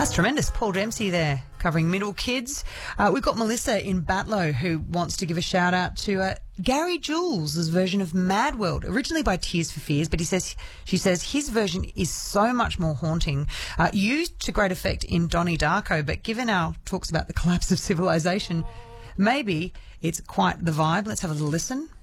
That's tremendous. Paul Dempsey there covering Middle Kids. We've got Melissa in Batlow who wants to give a shout out to Gary Jules' version of Mad World, originally by Tears for Fears, but she says his version is so much more haunting, used to great effect in Donnie Darko, but given our talks about the collapse of civilization, maybe it's quite the vibe. Let's have a little listen.